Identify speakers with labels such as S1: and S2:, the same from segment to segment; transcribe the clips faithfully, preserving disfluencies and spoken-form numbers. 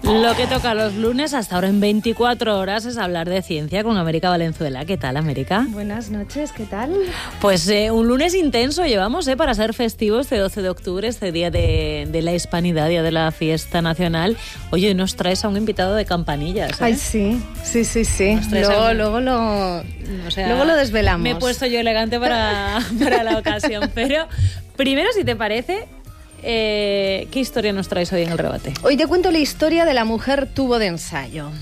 S1: Lo que toca los lunes hasta ahora en veinticuatro horas es hablar de ciencia con América Valenzuela. ¿Qué tal, América?
S2: Buenas noches, ¿qué tal?
S1: Pues eh, un lunes intenso llevamos eh, para ser festivos, este doce de octubre, este día de, de la hispanidad, día de la fiesta nacional. Oye, nos traes a un invitado de campanillas, ¿eh?
S2: Ay, sí, sí, sí, sí. Luego,
S1: un...
S2: luego, lo,
S1: o sea,
S2: luego lo desvelamos.
S1: Me he puesto yo elegante para, para la ocasión, pero primero, si te parece... Eh, ¿Qué historia nos traes hoy en el rebate?
S2: Hoy te cuento la historia de la mujer tubo de ensayo.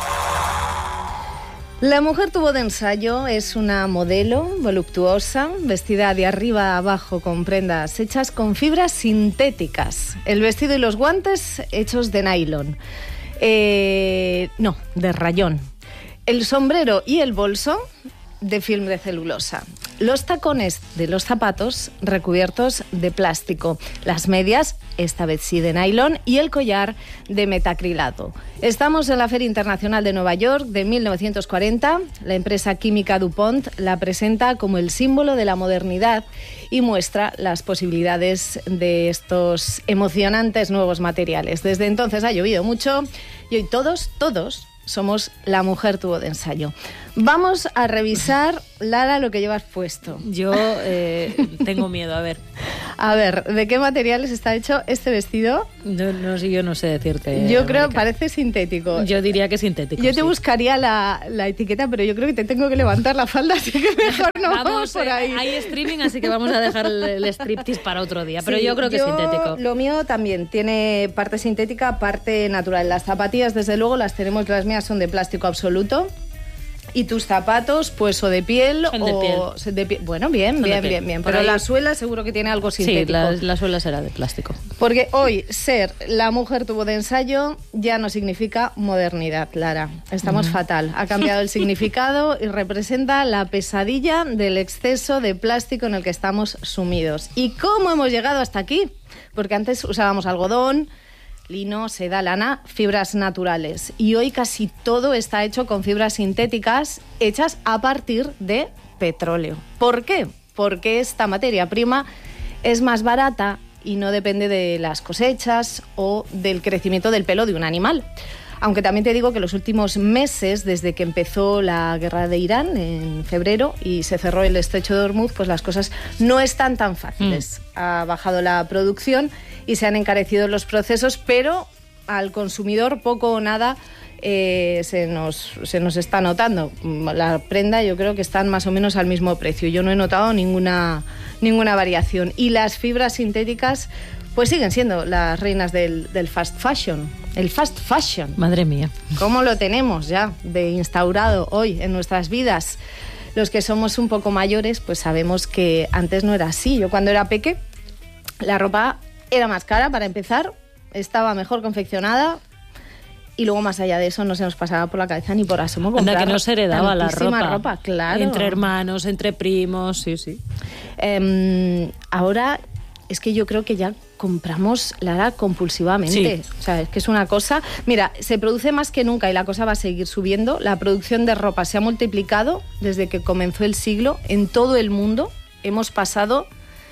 S2: La mujer tubo de ensayo es una modelo voluptuosa, vestida de arriba a abajo con prendas hechas con fibras sintéticas. El vestido y los guantes hechos de nylon. Eh, no, de rayón. El sombrero y el bolso de film de celulosa. Los tacones de los zapatos recubiertos de plástico. Las medias, esta vez sí de nylon, y el collar de metacrilato. Estamos en la Feria Internacional de Nueva York de mil novecientos cuarenta. La empresa química DuPont la presenta como el símbolo de la modernidad y muestra las posibilidades de estos emocionantes nuevos materiales. Desde entonces ha llovido mucho y hoy todos, todos somos la mujer tubo de ensayo. Vamos a revisar, Lara, lo que llevas puesto.
S1: Yo eh, tengo miedo, a ver.
S2: A ver, ¿de qué materiales está hecho este vestido?
S1: No, no, yo no sé decirte.
S2: Yo creo,
S1: América.
S2: Parece sintético.
S1: Yo diría que sintético.
S2: Yo te
S1: sí.
S2: buscaría la, la etiqueta, pero yo creo que te tengo que levantar la falda, así que mejor no vamos, vamos por ahí.
S1: Eh, hay streaming, así que vamos a dejar el, el striptease para otro día, pero sí, yo creo que
S2: yo,
S1: es sintético.
S2: Lo mío también tiene parte sintética, parte natural. Las zapatillas, desde luego, las tenemos, las mías son de plástico absoluto. Y tus zapatos, pues o de piel
S1: Son
S2: o
S1: de piel.
S2: de piel. Bueno, bien,
S1: Son
S2: bien,
S1: de
S2: bien, bien.
S1: Por
S2: Pero
S1: ahí...
S2: la suela seguro que tiene algo sintético.
S1: Sí, la, la suela será de plástico.
S2: Porque hoy ser la mujer tubo de ensayo ya no significa modernidad, Lara. Estamos uh-huh. fatal. Ha cambiado el significado y representa la pesadilla del exceso de plástico en el que estamos sumidos. ¿Y cómo hemos llegado hasta aquí? Porque antes usábamos algodón, lino, seda, lana, fibras naturales. Y hoy casi todo está hecho con fibras sintéticas hechas a partir de petróleo. ¿Por qué? Porque esta materia prima es más barata y no depende de las cosechas o del crecimiento del pelo de un animal. Aunque también te digo que los últimos meses, desde que empezó la guerra de Irán en febrero y se cerró el estrecho de Hormuz, pues las cosas no están tan fáciles. Mm. Ha bajado la producción y se han encarecido los procesos, pero al consumidor poco o nada eh, se, nos, se nos está notando. La prenda yo creo que están más o menos al mismo precio. Yo no he notado ninguna, ninguna variación. Y las fibras sintéticas pues siguen siendo las reinas del, del fast fashion. El fast fashion.
S1: Madre mía.
S2: ¿Cómo lo tenemos ya de instaurado hoy en nuestras vidas? Los que somos un poco mayores, pues sabemos que antes no era así. Yo cuando era peque, la ropa era más cara para empezar, estaba mejor confeccionada y luego más allá de eso no se nos pasaba por la cabeza ni por asomo comprar.
S1: Anda, que no se heredaba la ropa.
S2: ropa, claro.
S1: Entre hermanos, entre primos, sí, sí.
S2: Eh, ahora es que yo creo que ya compramos, Lara, compulsivamente.
S1: Sí.
S2: O sea, es que es una cosa... Mira, se produce más que nunca y la cosa va a seguir subiendo. La producción de ropa se ha multiplicado desde que comenzó el siglo en todo el mundo. Hemos pasado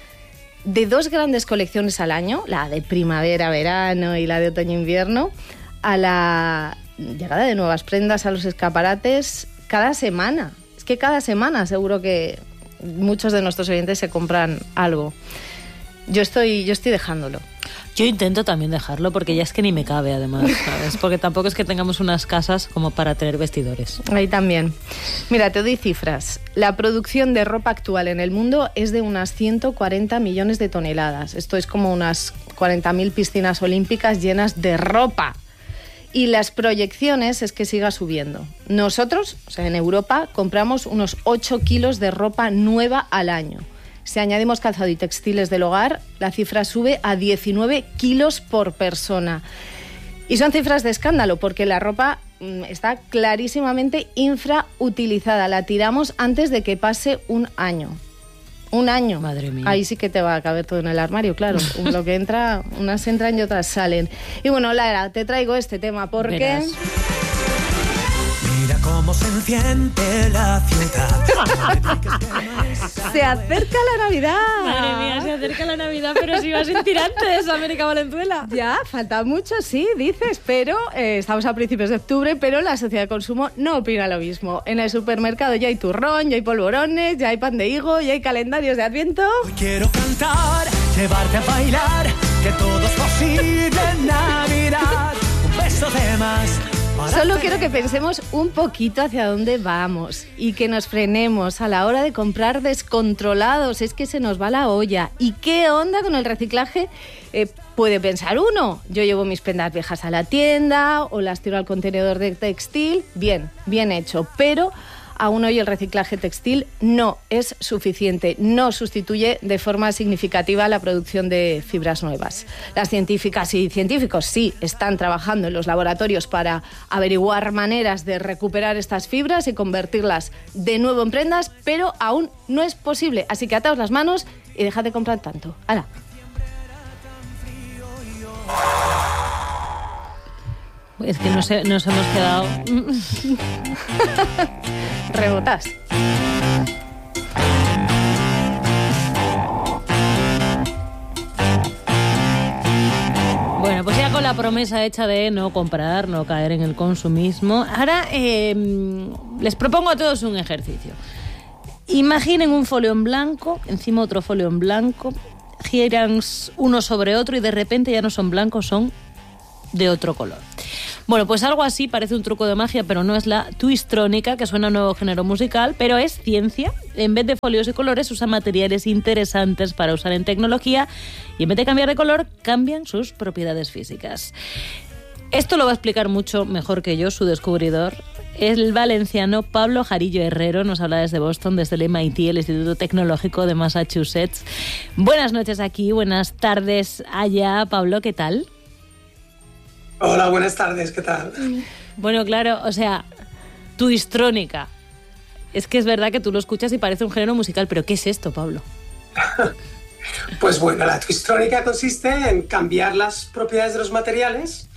S2: de dos grandes colecciones al año, la de primavera-verano y la de otoño-invierno, a la llegada de nuevas prendas a los escaparates cada semana. Es que cada semana seguro que muchos de nuestros oyentes se compran algo. Yo estoy, yo estoy dejándolo.
S1: Yo intento también dejarlo porque ya es que ni me cabe, además, ¿sabes? Porque tampoco es que tengamos unas casas como para tener vestidores.
S2: Ahí también. Mira, te doy cifras. La producción de ropa actual en el mundo es de unas ciento cuarenta millones de toneladas. Esto es como unas cuarenta mil piscinas olímpicas llenas de ropa. Y las proyecciones es que siga subiendo. Nosotros, o sea, en Europa, compramos unos ocho kilos de ropa nueva al año. Si añadimos calzado y textiles del hogar, la cifra sube a diecinueve kilos por persona. Y son cifras de escándalo, porque la ropa mmm, está clarísimamente infrautilizada. La tiramos antes de que pase un año. Un año.
S1: Madre mía.
S2: Ahí sí que te va a caber todo en el armario, claro. Lo que entra, unas entran y otras salen. Y bueno, Lara, te traigo este tema porque...
S3: Verás. Mira cómo se enciende la ciudad.
S2: Se acerca la Navidad.
S1: Madre mía, se acerca la Navidad, pero si va sin tirantes, América Valenzuela.
S2: Ya, falta mucho, sí, dices, pero eh, estamos a principios de octubre, pero la sociedad de consumo no opina lo mismo. En el supermercado ya hay turrón, ya hay polvorones, ya hay pan de higo, ya hay calendarios de Adviento.
S3: Hoy quiero cantar, llevarte a bailar, que todo es posible en Navidad. Un beso de más.
S2: Solo quiero que pensemos un poquito hacia dónde vamos y que nos frenemos a la hora de comprar descontrolados. Es que se nos va la olla. ¿Y qué onda con el reciclaje? Eh, puede pensar uno. Yo llevo mis prendas viejas a la tienda o las tiro al contenedor de textil. Bien, bien hecho. Pero aún hoy el reciclaje textil no es suficiente, no sustituye de forma significativa la producción de fibras nuevas. Las científicas y científicos sí están trabajando en los laboratorios para averiguar maneras de recuperar estas fibras y convertirlas de nuevo en prendas, pero aún no es posible. Así que ataos las manos y dejad de comprar tanto. ¡Hala!
S1: Es que nos, he, nos hemos quedado...
S2: Rebotas.
S1: Bueno, pues ya con la promesa hecha de no comprar, no caer en el consumismo, ahora eh, les propongo a todos un ejercicio. Imaginen un folio en blanco, encima otro folio en blanco, giran uno sobre otro y de repente ya no son blancos, son de otro color. Bueno, pues algo así parece un truco de magia, pero no es la twistrónica, que suena a un nuevo género musical, pero es ciencia. En vez de folios y colores, usa materiales interesantes para usar en tecnología y en vez de cambiar de color, cambian sus propiedades físicas. Esto lo va a explicar mucho mejor que yo, su descubridor. El valenciano Pablo Jarillo Herrero nos habla desde Boston, desde el M I T, el Instituto Tecnológico de Massachusetts. Buenas noches aquí, buenas tardes allá. Pablo, ¿qué tal?
S4: Hola, buenas tardes, ¿qué tal?
S1: Bueno, claro, o sea, twistrónica. Es que es verdad que tú lo escuchas y parece un género musical, pero ¿qué es esto, Pablo?
S4: Pues bueno, la twistrónica consiste en cambiar las propiedades de los materiales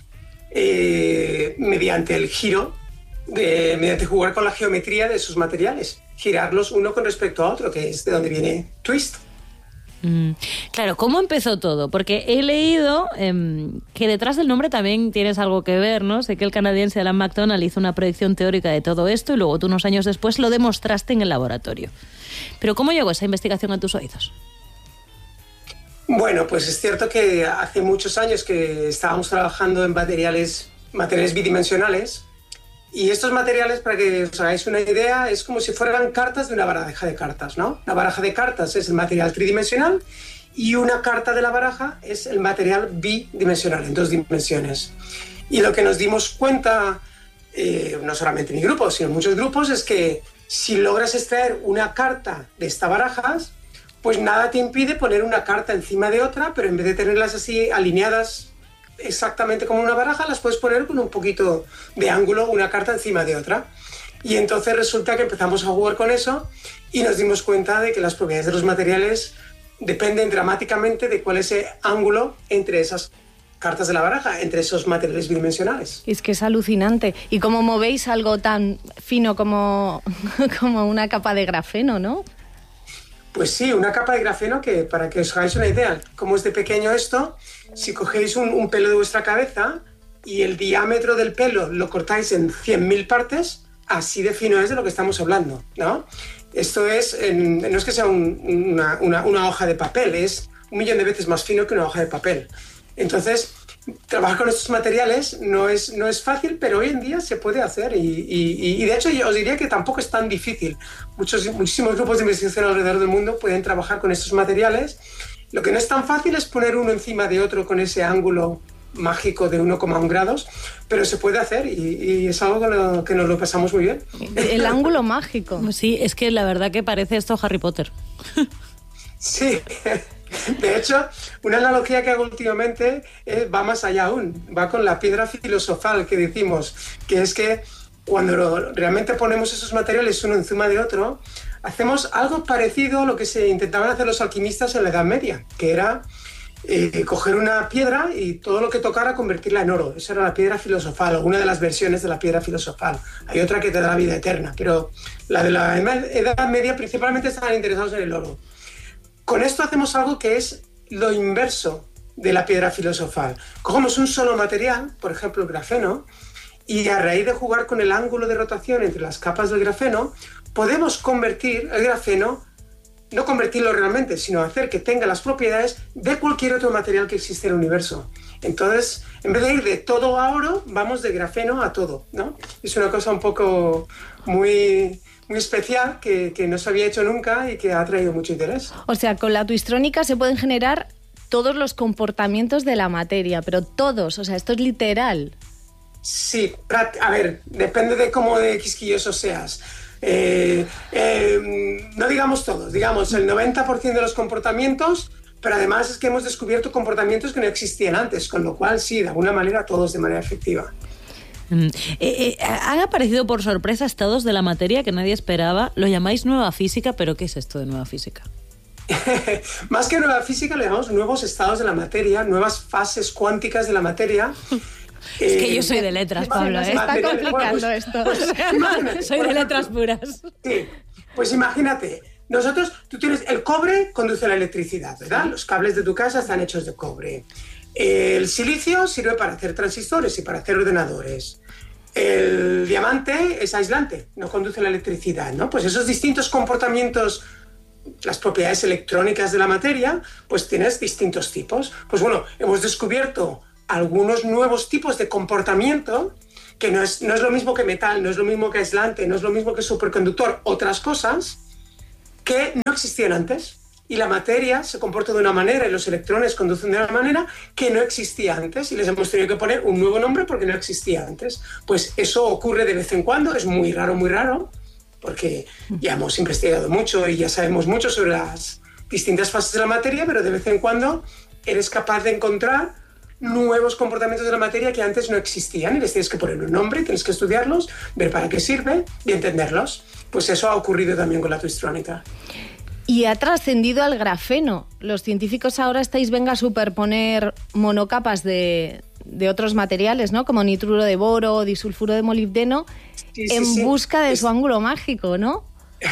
S4: eh, mediante el giro, de, mediante jugar con la geometría de esos materiales, girarlos uno con respecto a otro, que es de donde viene twist.
S1: Mm, claro, ¿cómo empezó todo? Porque he leído eh, que detrás del nombre también tienes algo que ver, ¿no? Sé que el canadiense Alan McDonald hizo una predicción teórica de todo esto y luego tú unos años después lo demostraste en el laboratorio. Pero ¿cómo llegó esa investigación a tus oídos?
S4: Bueno, pues es cierto que hace muchos años que estábamos trabajando en materiales, materiales bidimensionales. Y estos materiales, para que os hagáis una idea, es como si fueran cartas de una baraja de cartas, ¿no? La baraja de cartas es el material tridimensional y una carta de la baraja es el material bidimensional, en dos dimensiones. Y lo que nos dimos cuenta, eh, no solamente en mi grupo, sino en muchos grupos, es que si logras extraer una carta de estas barajas, pues nada te impide poner una carta encima de otra, pero en vez de tenerlas así alineadas exactamente como una baraja, las puedes poner con un poquito de ángulo, una carta encima de otra. Y entonces resulta que empezamos a jugar con eso y nos dimos cuenta de que las propiedades de los materiales dependen dramáticamente de cuál es el ángulo entre esas cartas de la baraja, entre esos materiales bidimensionales.
S2: Es que es alucinante. ¿Y cómo movéis algo tan fino como, como una capa de grafeno, no?
S4: Pues sí, una capa de grafeno que, para que os hagáis una idea, cómo es de pequeño esto, si cogéis un, un pelo de vuestra cabeza y el diámetro del pelo lo cortáis en cien mil partes, así de fino es de lo que estamos hablando, ¿no? Esto es, en, no es que sea un, una, una, una hoja de papel, es un millón de veces más fino que una hoja de papel. Entonces, trabajar con estos materiales no es, no es fácil, pero hoy en día se puede hacer y, y, y de hecho yo os diría que tampoco es tan difícil. Muchos, muchísimos grupos de investigación alrededor del mundo pueden trabajar con estos materiales. Lo que no es tan fácil es poner uno encima de otro con ese ángulo mágico de uno coma uno grados, pero se puede hacer y, y es algo que, lo, que nos lo pasamos muy bien.
S2: El ángulo mágico.
S1: Sí, es que la verdad que parece esto Harry Potter.
S4: Sí. De hecho, una analogía que hago últimamente eh, va más allá aún, va con la piedra filosofal que decimos, que es que cuando lo, realmente ponemos esos materiales uno encima de otro, hacemos algo parecido a lo que se intentaban hacer los alquimistas en la Edad Media, que era eh, coger una piedra y todo lo que tocara convertirla en oro. Esa era la piedra filosofal, o una de las versiones de la piedra filosofal. Hay otra que te da la vida eterna, pero la de la Edad Media principalmente estaban interesados en el oro. Con esto hacemos algo que es lo inverso de la piedra filosofal. Cogemos un solo material, por ejemplo el grafeno, y a raíz de jugar con el ángulo de rotación entre las capas del grafeno, podemos convertir el grafeno, no convertirlo realmente, sino hacer que tenga las propiedades de cualquier otro material que existe en el universo. Entonces, en vez de ir de todo a oro, vamos de grafeno a todo, ¿no? Es una cosa un poco muy, muy especial que, que no se había hecho nunca y que ha traído mucho interés.
S2: O sea, con la twistrónica se pueden generar todos los comportamientos de la materia, pero todos, o sea, esto es literal.
S4: Sí, a ver, depende de cómo de quisquilloso seas. Eh, eh, no digamos todos, digamos el noventa por ciento de los comportamientos, pero además es que hemos descubierto comportamientos que no existían antes, con lo cual sí, de alguna manera todos de manera efectiva.
S1: Mm. Eh, eh, han aparecido por sorpresa estados de la materia que nadie esperaba. Lo llamáis nueva física, pero ¿qué es esto de nueva física?
S4: Más que nueva física, le llamamos nuevos estados de la materia, nuevas fases cuánticas de la materia.
S1: Es que yo soy de letras, Pablo, ¿eh?
S2: Está complicando
S4: bueno, pues,
S2: esto.
S4: Pues,
S1: o sea, soy de letras puras.
S4: Sí, pues imagínate, nosotros, tú tienes, el cobre conduce la electricidad, ¿verdad? Los cables de tu casa están hechos de cobre. El silicio sirve para hacer transistores y para hacer ordenadores. El diamante es aislante, no conduce la electricidad, ¿no? Pues esos distintos comportamientos, las propiedades electrónicas de la materia, pues tienes distintos tipos. Pues bueno, hemos descubierto algunos nuevos tipos de comportamiento que no es, no es lo mismo que metal, no es lo mismo que aislante, no es lo mismo que superconductor, otras cosas que no existían antes. Y la materia se comporta de una manera y los electrones conducen de una manera que no existía antes y les hemos tenido que poner un nuevo nombre porque no existía antes. Pues eso ocurre de vez en cuando, es muy raro, muy raro, porque ya hemos investigado mucho y ya sabemos mucho sobre las distintas fases de la materia, pero de vez en cuando eres capaz de encontrar nuevos comportamientos de la materia que antes no existían y les tienes que poner un nombre, tienes que estudiarlos, ver para qué sirve y entenderlos. Pues eso ha ocurrido también con la twistrónica.
S2: Y ha trascendido al grafeno. Los científicos ahora estáis, venga, a superponer monocapas de, de otros materiales, ¿no? Como nitruro de boro, disulfuro de molibdeno, sí, sí, en sí. busca de es... su ángulo mágico, ¿no?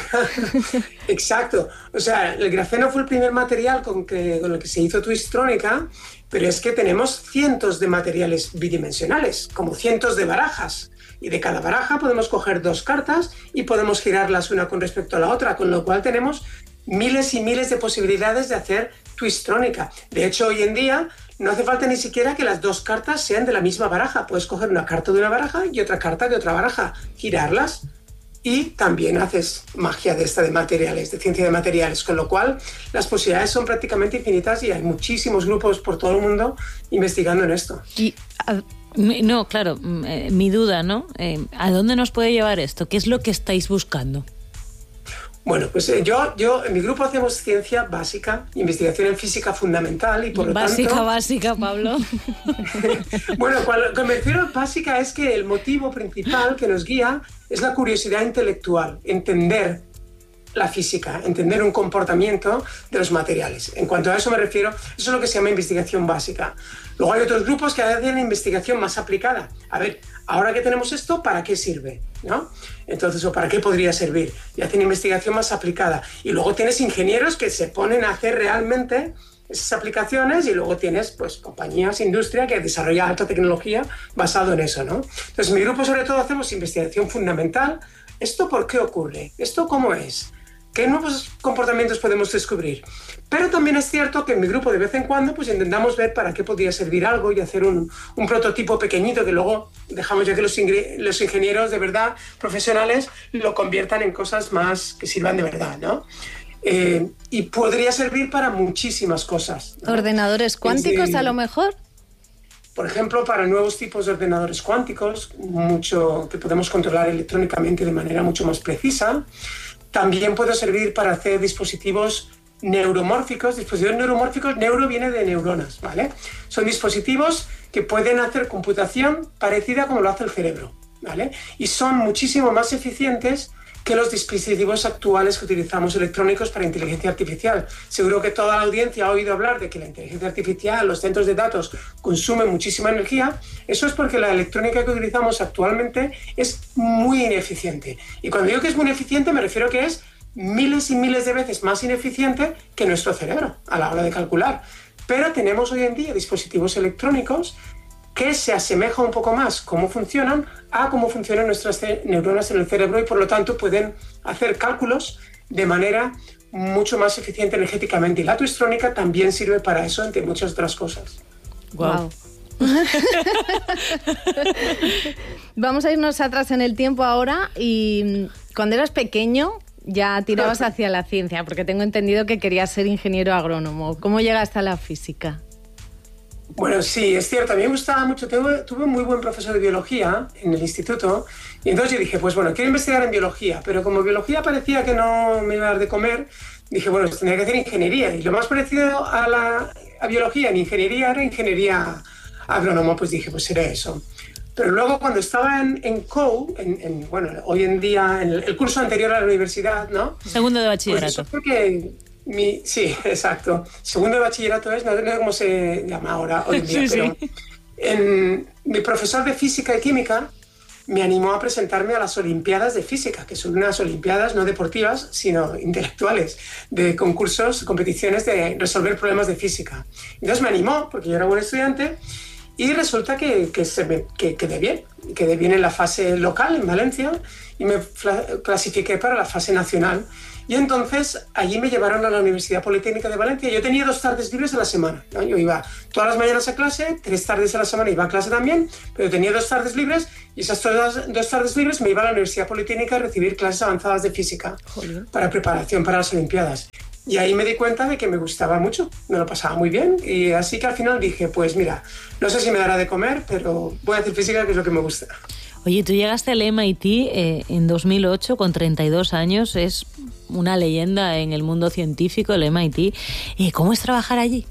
S4: Exacto. O sea, el grafeno fue el primer material con, que, con el que se hizo twistrónica, pero es que tenemos cientos de materiales bidimensionales, como cientos de barajas. Y de cada baraja podemos coger dos cartas y podemos girarlas una con respecto a la otra, con lo cual tenemos miles y miles de posibilidades de hacer twistrónica. De hecho, hoy en día no hace falta ni siquiera que las dos cartas sean de la misma baraja. Puedes coger una carta de una baraja y otra carta de otra baraja, girarlas y también haces magia de esta de materiales, de ciencia de materiales, con lo cual las posibilidades son prácticamente infinitas y hay muchísimos grupos por todo el mundo investigando en esto.
S1: Y a... No, claro, eh, mi duda, ¿no? Eh, ¿A dónde nos puede llevar esto? ¿Qué es lo que estáis buscando?
S4: Bueno, pues eh, yo, yo, en mi grupo hacemos ciencia básica, investigación en física fundamental y por lo
S1: básica,
S4: tanto...
S1: Básica, básica, Pablo.
S4: Bueno, cuando me refiero a básica es que el motivo principal que nos guía es la curiosidad intelectual, entender la física, entender un comportamiento de los materiales. En cuanto a eso me refiero, eso es lo que se llama investigación básica. Luego hay otros grupos que hacen investigación más aplicada. A ver, ahora que tenemos esto, ¿para qué sirve? ¿No? Entonces, ¿o para qué podría servir? Y hacen investigación más aplicada. Y luego tienes ingenieros que se ponen a hacer realmente esas aplicaciones y luego tienes pues compañías, industria que desarrolla alta tecnología basado en eso, ¿no? Entonces, en mi grupo sobre todo hacemos investigación fundamental. ¿Esto por qué ocurre? ¿Esto cómo es? ¿Qué nuevos comportamientos podemos descubrir? Pero también es cierto que en mi grupo de vez en cuando pues intentamos ver para qué podría servir algo y hacer un, un prototipo pequeñito que luego dejamos ya que los, los ingenieros de verdad profesionales lo conviertan en cosas más que sirvan de verdad, ¿no? Eh, y podría servir para muchísimas cosas, ¿no?
S2: ¿Ordenadores cuánticos
S4: Desde,
S2: a lo mejor?
S4: Por ejemplo, para nuevos tipos de ordenadores cuánticos, mucho que podemos controlar electrónicamente de manera mucho más precisa. También puede servir para hacer dispositivos neuromórficos. Dispositivos neuromórficos, neuro viene de neuronas, ¿vale? Son dispositivos que pueden hacer computación parecida como lo hace el cerebro, ¿vale? Y son muchísimo más eficientes que los dispositivos actuales que utilizamos electrónicos para inteligencia artificial. Seguro que toda la audiencia ha oído hablar de que la inteligencia artificial, los centros de datos consumen muchísima energía. Eso es porque la electrónica que utilizamos actualmente es muy ineficiente. Y cuando digo que es muy ineficiente me refiero a que es miles y miles de veces más ineficiente que nuestro cerebro a la hora de calcular. Pero tenemos hoy en día dispositivos electrónicos que se asemejan un poco más cómo funcionan a cómo funcionan nuestras neuronas en el cerebro y por lo tanto pueden hacer cálculos de manera mucho más eficiente energéticamente. Y la twistrónica también sirve para eso, entre muchas otras cosas.
S2: Wow. Vamos a irnos atrás en el tiempo ahora y cuando eras pequeño ya tirabas hacia la ciencia, porque tengo entendido que querías ser ingeniero agrónomo. ¿Cómo llegaste a la física?
S4: Bueno, sí, es cierto. A mí me gustaba mucho. Tuve, tuve un muy buen profesor de biología en el instituto y entonces yo dije, pues bueno, quiero investigar en biología, pero como biología parecía que no me iba a dar de comer, dije, bueno, pues tendría que hacer ingeniería. Y lo más parecido a la a biología en ingeniería era ingeniería agrónoma. Pues dije, pues seré eso. Pero luego cuando estaba en, en C O U, en, en, bueno, hoy en día, en el, el curso anterior a la universidad, ¿no?
S1: Segundo de bachillerato.
S4: Pues eso fue que mi, sí, exacto. Segundo de bachillerato es, no sé cómo se llama ahora, hoy en día, sí, pero sí. En, mi profesor de física y química me animó a presentarme a las Olimpiadas de Física, que son unas Olimpiadas no deportivas, sino intelectuales, de concursos, competiciones de resolver problemas de física. Entonces me animó, porque yo era buen estudiante, y resulta que, que, se me, que quedé bien, quedé bien en la fase local en Valencia y me clasifiqué para la fase nacional. Y entonces allí me llevaron a la Universidad Politécnica de Valencia. Yo tenía dos tardes libres a la semana, ¿no? Yo iba todas las mañanas a clase, tres tardes a la semana iba a clase también, pero tenía dos tardes libres y esas dos, dos tardes libres me iba a la Universidad Politécnica a recibir clases avanzadas de física. Joder. Para preparación para las Olimpiadas. Y ahí me di cuenta de que me gustaba mucho, me lo pasaba muy bien. Y así que al final dije, pues mira, no sé si me dará de comer, pero voy a hacer física, que es lo que me gusta.
S1: Oye, tú llegaste al M I T eh, en dos mil ocho con treinta y dos años, es una leyenda en el mundo científico, el M I T. Eh, ¿Cómo es trabajar allí?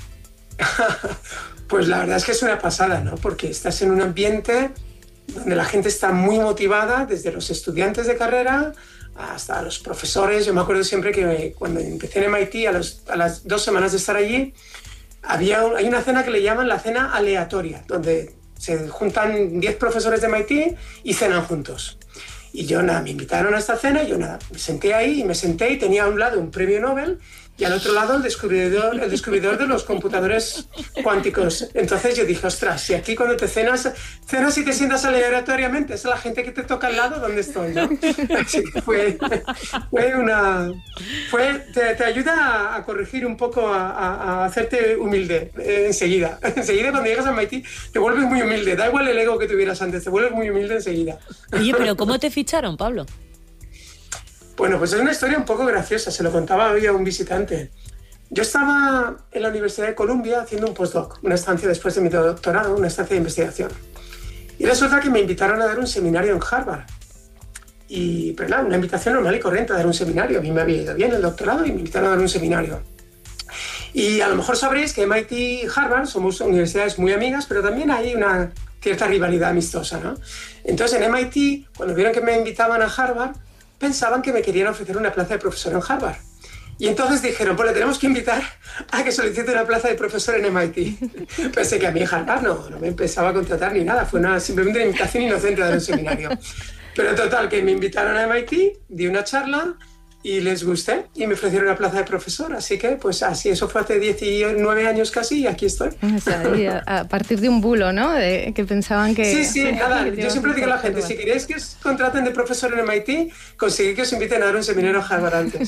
S4: Pues la verdad es que es una pasada, ¿no? Porque estás en un ambiente donde la gente está muy motivada, desde los estudiantes de carrera hasta los profesores. Yo me acuerdo siempre que cuando empecé en M I T, a, los, a las dos semanas de estar allí, había un, hay una cena que le llaman la cena aleatoria, donde se juntan diez profesores de M I T y cenan juntos. Y yo, nada, me invitaron a esta cena, y yo, nada, me senté ahí y me senté y tenía a un lado un premio Nobel y al otro lado el descubridor, el descubridor de los computadores cuánticos. Entonces yo dije, ostras, si aquí cuando te cenas, cenas y te sientas aleatoriamente, es la gente que te toca al lado donde estoy, ¿no? Así que fue, fue una... Fue, te, te ayuda a, a corregir un poco, a, a, a hacerte humilde eh, enseguida. Enseguida cuando llegas a M I T te vuelves muy humilde, da igual el ego que tuvieras antes, te vuelves muy humilde enseguida.
S1: Oye, pero ¿cómo te ficharon, Pablo?
S4: Bueno, pues es una historia un poco graciosa, se lo contaba hoy a un visitante. Yo estaba en la Universidad de Columbia haciendo un postdoc, una estancia después de mi doctorado, una estancia de investigación. Y resulta que me invitaron a dar un seminario en Harvard. Y, pero nada, una invitación normal y corriente a dar un seminario. A mí me había ido bien el doctorado y me invitaron a dar un seminario. Y a lo mejor sabréis que M I T y Harvard somos universidades muy amigas, pero también hay una cierta rivalidad amistosa, ¿no? Entonces en M I T, cuando vieron que me invitaban a Harvard, pensaban que me querían ofrecer una plaza de profesor en Harvard. Y entonces dijeron, pues le tenemos que invitar a que solicite una plaza de profesor en M I T. Pensé que a mí en Harvard no, no me empezaba a contratar ni nada, fue una, simplemente una invitación inocente a dar un seminario. Pero total, que me invitaron a M I T, di una charla y les gusté y me ofrecieron una plaza de profesor. Así que, pues así, eso fue hace diecinueve años casi y aquí estoy.
S2: O sea, a, a partir de un bulo, ¿no? De, que pensaban que...
S4: Sí, sí, nada. Yo siempre digo a la gente, si queréis que os contraten de profesor en M I T, conseguid que os inviten a dar un seminario a Harvard antes.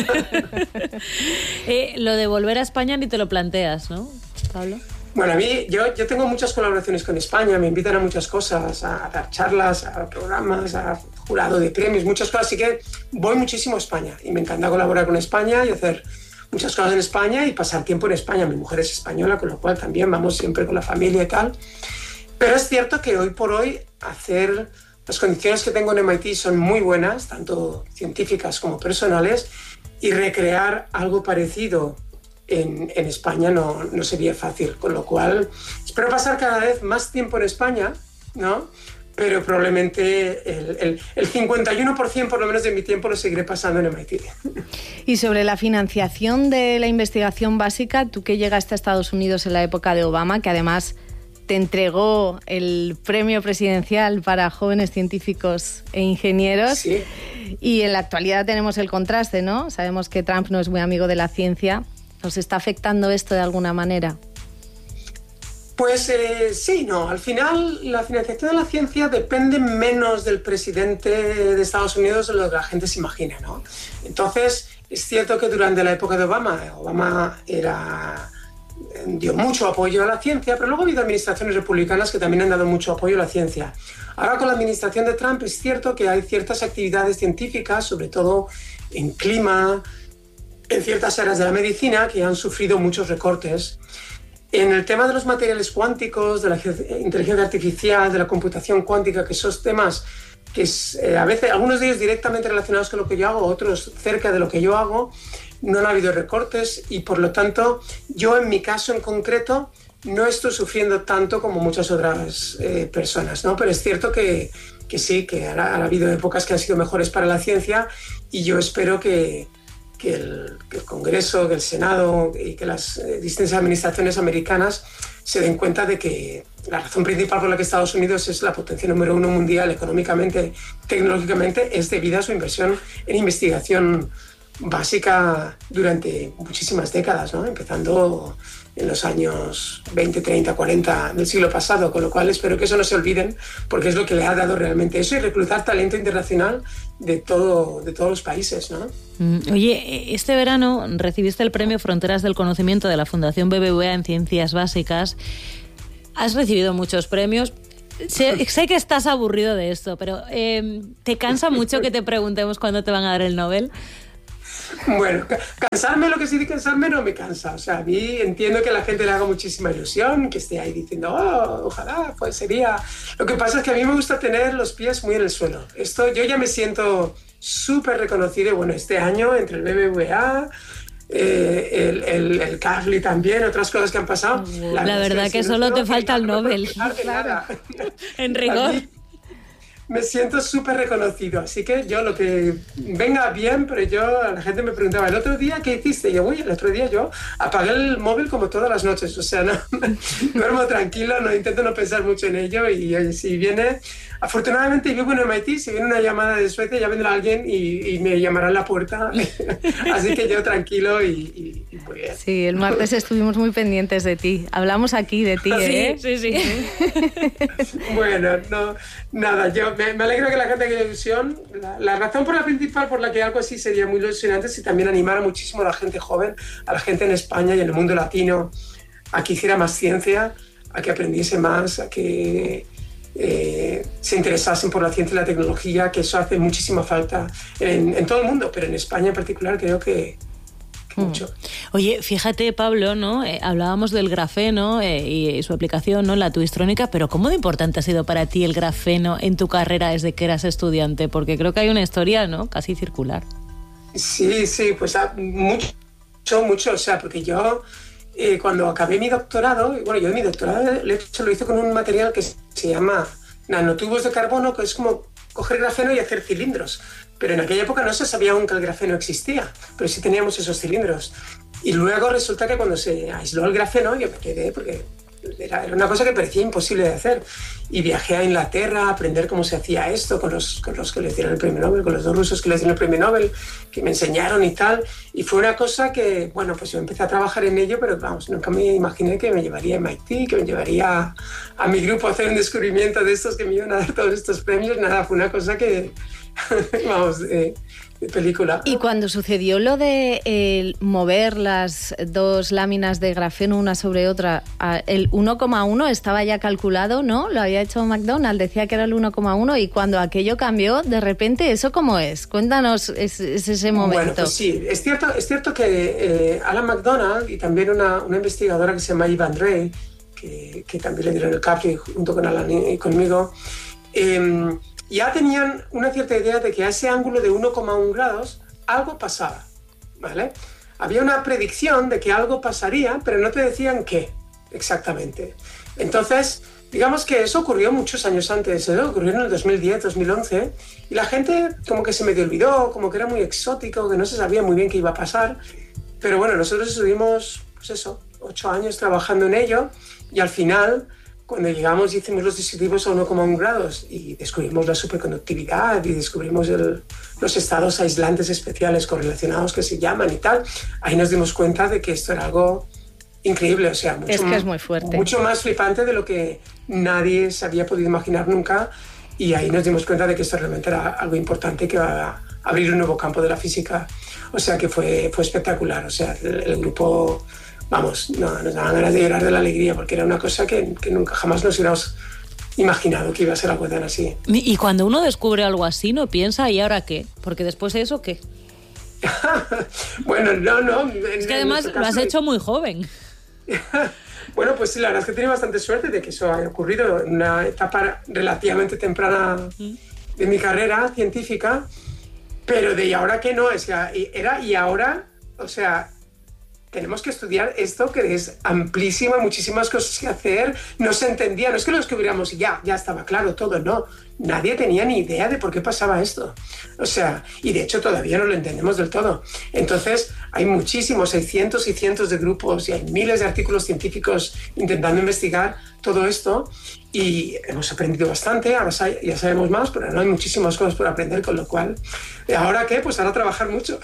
S1: eh, lo de volver a España ni te lo planteas, ¿no, Pablo?
S4: Bueno, a mí, yo, yo tengo muchas colaboraciones con España, me invitan a muchas cosas, a dar charlas, a programas, a jurado de premios, muchas cosas, así que voy muchísimo a España y me encanta colaborar con España y hacer muchas cosas en España y pasar tiempo en España. Mi mujer es española, con lo cual también vamos siempre con la familia y tal. Pero es cierto que hoy por hoy hacer las condiciones que tengo en M I T son muy buenas, tanto científicas como personales, y recrear algo parecido En, en España no, no sería fácil, con lo cual espero pasar cada vez más tiempo en España, ¿no? pero probablemente el, el, el cincuenta y uno por ciento por lo menos de mi tiempo lo seguiré pasando en M I T.
S2: Y sobre la financiación de la investigación básica, tú que llegaste a Estados Unidos en la época de Obama, que además te entregó el premio presidencial para jóvenes científicos e ingenieros,
S4: sí.
S2: Y en la actualidad tenemos el contraste, ¿no? Sabemos que Trump no es muy amigo de la ciencia. ¿Nos está afectando esto de alguna manera?
S4: Pues eh, sí, no. Al final, la financiación de la ciencia depende menos del presidente de Estados Unidos de lo que la gente se imagina, ¿no? Entonces, es cierto que durante la época de Obama, Obama era, dio mucho apoyo a la ciencia, pero luego ha habido administraciones republicanas que también han dado mucho apoyo a la ciencia. Ahora, con la administración de Trump, es cierto que hay ciertas actividades científicas, sobre todo en clima, en ciertas áreas de la medicina, que han sufrido muchos recortes. En el tema de los materiales cuánticos, de la inteligencia artificial, de la computación cuántica, que son temas que es, eh, a veces, algunos de ellos directamente relacionados con lo que yo hago, otros cerca de lo que yo hago, no han habido recortes y por lo tanto yo en mi caso en concreto no estoy sufriendo tanto como muchas otras eh, personas, ¿no? Pero es cierto que, que sí, que ha, ha habido épocas que han sido mejores para la ciencia y yo espero que Que el, que el Congreso, que el Senado y que las eh, distintas administraciones americanas se den cuenta de que la razón principal por la que Estados Unidos es la potencia número uno mundial económicamente, tecnológicamente, es debido a su inversión en investigación básica durante muchísimas décadas, ¿no? Empezando en los años veinte, treinta, cuarenta del siglo pasado, con lo cual espero que eso no se olviden, porque es lo que le ha dado realmente eso y reclutar talento internacional de, todo, de todos los países, ¿no?
S1: Oye, este verano recibiste el premio Fronteras del Conocimiento de la Fundación B B V A en Ciencias Básicas. Has recibido muchos premios. Sé, sé que estás aburrido de esto, pero eh, ¿te cansa mucho que te preguntemos cuándo te van a dar el Nobel?
S4: Bueno, cansarme, lo que sí de cansarme no me cansa. O sea, a mí entiendo que a la gente le haga muchísima ilusión, que esté ahí diciendo, oh, ojalá, pues sería... Lo que pasa es que a mí me gusta tener los pies muy en el suelo. Esto, yo ya me siento súper reconocido, bueno, este año entre el B B V A, eh, el, el, el Carly también, otras cosas que han pasado.
S1: La, la verdad es que, que si solo no te falta el Nobel.
S4: Claro.
S1: En rigor.
S4: Me siento súper reconocido, así que yo lo que venga bien, pero yo, la gente me preguntaba, ¿el otro día qué hiciste? Y yo, uy, el otro día yo apagué el móvil como todas las noches, o sea, no, duermo tranquilo, no intento no pensar mucho en ello y oye, si viene, afortunadamente vivo en M I T, si viene una llamada de Suecia ya vendrá alguien y, y me llamará a la puerta, así que yo tranquilo y, y, y muy bien.
S2: Sí, el martes estuvimos muy pendientes de ti, hablamos aquí de ti, ¿eh?
S1: Sí, sí, sí.
S4: Bueno, no, nada, yo me, me alegro que la gente tenga ilusión. La, la razón por la principal por la que algo así sería muy ilusionante es si también animara muchísimo a la gente joven, a la gente en España y en el mundo latino, a que hiciera más ciencia, a que aprendiese más, a que eh, se interesasen por la ciencia y la tecnología, que eso hace muchísima falta en, en todo el mundo, pero en España en particular creo que mucho.
S1: Oye, fíjate, Pablo, ¿no? Eh, hablábamos del grafeno eh, y su aplicación, ¿no? La twistrónica, pero ¿cómo de importante ha sido para ti el grafeno en tu carrera desde que eras estudiante? Porque creo que hay una historia, ¿no? Casi circular.
S4: Sí, sí, pues mucho, mucho, o sea, porque yo eh, cuando acabé mi doctorado, bueno, yo mi doctorado de hecho lo hice con un material que se llama nanotubos de carbono, que es como coger grafeno y hacer cilindros. Pero en aquella época no se sabía aún que el grafeno existía, pero sí teníamos esos cilindros. Y luego resulta que cuando se aisló el grafeno, yo me quedé, porque era, era una cosa que parecía imposible de hacer. Y viajé a Inglaterra a aprender cómo se hacía esto con los, con los que les dieron el premio Nobel, con los dos rusos que les dieron el premio Nobel, que me enseñaron y tal. Y fue una cosa que, bueno, pues yo empecé a trabajar en ello, pero vamos, nunca me imaginé que me llevaría a M I T, que me llevaría a, a mi grupo a hacer un descubrimiento de estos que me iban a dar todos estos premios. Nada, fue una cosa que... vamos, de, de película.
S2: Y cuando sucedió lo de eh, mover las dos láminas de grafeno una sobre otra, el uno coma uno estaba ya calculado, ¿no? Lo había hecho McDonald, decía que era el uno coma uno y cuando aquello cambió, de repente, ¿eso cómo es? Cuéntanos es, es ese momento.
S4: Bueno, pues sí, es cierto, es cierto que eh, Alan McDonald y también una, una investigadora que se llama Eva Andrei, que, que también le dieron el Carly junto con Alan y conmigo, eh, ya tenían una cierta idea de que a ese ángulo de uno coma uno grados algo pasaba, ¿vale? Había una predicción de que algo pasaría, pero no te decían qué exactamente. Entonces, digamos que eso ocurrió muchos años antes, ¿eh? Ocurrió en el dos mil diez, dos mil once, y la gente como que se medio olvidó, como que era muy exótico, que no se sabía muy bien qué iba a pasar. Pero bueno, nosotros estuvimos, pues eso, ocho años trabajando en ello, y al final, cuando llegamos, hicimos los dispositivos a uno coma uno grados y descubrimos la superconductividad y descubrimos el, los estados aislantes especiales correlacionados que se llaman y tal, ahí nos dimos cuenta de que esto era algo increíble, o sea, mucho,
S2: es que es muy fuerte.
S4: Mucho más flipante de lo que nadie se había podido imaginar nunca, y ahí nos dimos cuenta de que esto realmente era algo importante que va a abrir un nuevo campo de la física. O sea que fue, fue espectacular, o sea, el, el grupo, vamos, no, nos daban ganas de llorar de la alegría, porque era una cosa que, que nunca jamás nos hubiéramos imaginado que iba a ser algo tan así.
S1: Y cuando uno descubre algo así, no piensa, ¿y ahora qué? Porque después de eso, ¿qué?
S4: Bueno, no, no.
S1: Es que además lo has hecho muy joven.
S4: Bueno, pues sí, la verdad es que he tenido bastante suerte de que eso haya ocurrido en una etapa relativamente temprana de mi carrera científica, pero de y ahora que no, es que era y ahora, o sea, tenemos que estudiar esto que es amplísima, muchísimas cosas que hacer, no se entendía, no es que lo descubriéramos y ya, ya estaba claro todo, no, nadie tenía ni idea de por qué pasaba esto, o sea, y de hecho todavía no lo entendemos del todo. Entonces hay muchísimos, hay cientos y cientos de grupos y hay miles de artículos científicos intentando investigar todo esto, y hemos aprendido bastante, ahora ya sabemos más, pero no hay muchísimas cosas por aprender, con lo cual, ¿ahora qué? Pues ahora trabajar mucho.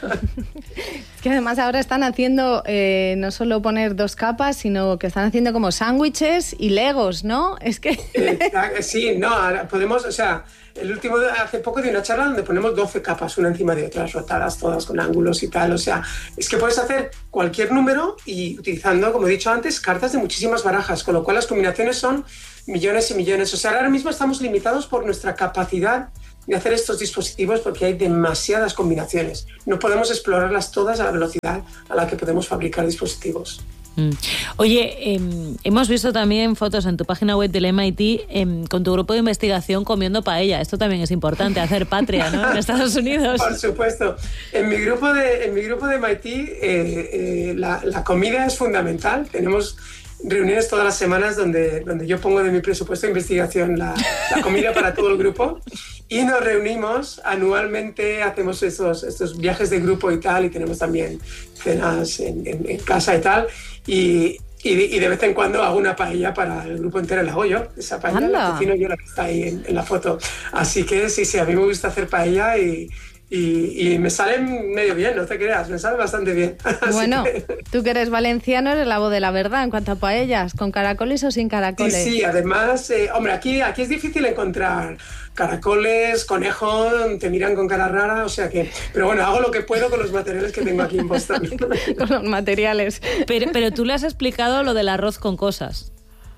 S2: Es que además ahora están haciendo eh, no solo poner dos capas, sino que están haciendo como sándwiches y legos, ¿no? Es que...
S4: Eh, sí, no, ahora podemos, o sea, el último, hace poco di una charla donde ponemos doce capas, una encima de otras, rotadas todas con ángulos y tal, o sea, es que puedes hacer cualquier número y utilizando, como he dicho antes, cartas de muchísimas barajas, con lo cual las combinaciones son millones y millones. O sea, ahora mismo estamos limitados por nuestra capacidad de hacer estos dispositivos porque hay demasiadas combinaciones. No podemos explorarlas todas a la velocidad a la que podemos fabricar dispositivos.
S1: Mm. Oye, eh, hemos visto también fotos en tu página web del M I T eh, con tu grupo de investigación comiendo paella. Esto también es importante, hacer patria, ¿no? En Estados Unidos.
S4: Por supuesto. En mi grupo de, en mi grupo de M I T eh, eh, la, la comida es fundamental. Tenemos reuniones todas las semanas donde, donde yo pongo de mi presupuesto de investigación la, la comida para todo el grupo, y nos reunimos anualmente, hacemos esos, estos viajes de grupo y tal, y tenemos también cenas en, en, en casa y tal, y, y, y de vez en cuando hago una paella para el grupo entero, la hago yo, esa paella la cocino yo, la que está ahí en, en la foto. Así que sí, sí, a mí me gusta hacer paella y... Y, y me sale medio bien, no te creas, me sale bastante bien.
S2: Bueno,
S4: que...
S2: tú que eres valenciano eres la voz de la verdad en cuanto a paellas, ¿con caracoles o sin caracoles?
S4: Sí, sí, además, eh, hombre, aquí, aquí es difícil encontrar caracoles, conejo, te miran con cara rara, o sea que... Pero bueno, hago lo que puedo con los materiales que tengo aquí en Boston.
S2: Con los materiales.
S1: Pero, pero tú le has explicado lo del arroz con cosas.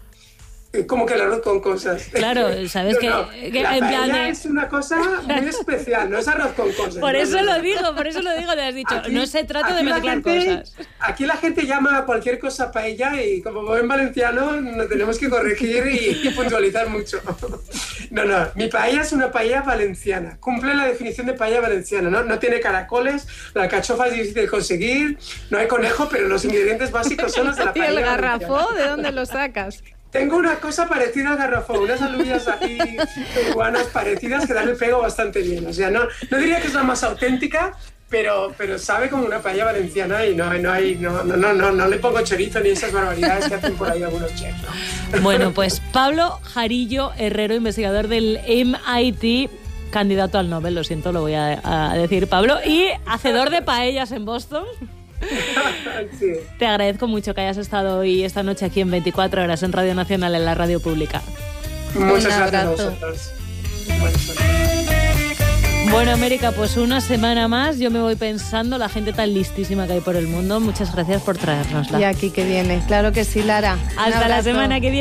S4: ¿Cómo que el arroz con cosas?
S1: Claro, sabes
S4: no,
S1: que,
S4: no.
S1: que
S4: la
S1: en
S4: paella
S1: plan de...
S4: es una cosa muy especial, no es arroz con cosas.
S1: Por
S4: no,
S1: eso
S4: no,
S1: lo
S4: no.
S1: digo, por eso lo digo, te has dicho,
S4: Aquí,
S1: no se trata de mezclar
S4: gente,
S1: cosas.
S4: Aquí la gente llama a cualquier cosa paella y como buen valenciano nos tenemos que corregir y, y puntualizar mucho. No, no, mi paella es una paella valenciana, cumple la definición de paella valenciana, ¿no? No tiene caracoles, la alcachofa es difícil de conseguir, no hay conejo, pero los ingredientes básicos son los de la paella.
S2: ¿Y el garrafó?
S4: Valenciana.
S2: ¿De dónde lo sacas?
S4: Tengo una cosa parecida al garrafón, unas alubias aquí peruanas parecidas que dan el pego bastante bien. O sea, no, no diría que es la más auténtica, pero, pero sabe como una paella valenciana y no, no, hay, no, no, no, no, no le pongo chorizo ni esas barbaridades que hacen por ahí algunos chefs, ¿no?
S1: Bueno, pues Pablo Jarillo Herrero, investigador del M I T, candidato al Nobel, lo siento, lo voy a, a decir, Pablo, y hacedor de paellas en Boston.
S4: Sí.
S1: Te agradezco mucho que hayas estado hoy esta noche aquí en veinticuatro horas en Radio Nacional, en la radio pública.
S4: Muchas
S2: Un
S4: gracias
S2: abrazo.
S4: a vosotros. Bueno,
S1: Bueno, América, pues una semana más. Yo me voy pensando la gente tan listísima que hay por el mundo. Muchas gracias por traérnosla.
S2: Y aquí que viene, claro que sí, Lara. Un
S1: Hasta la
S2: abrazo.
S1: semana que viene.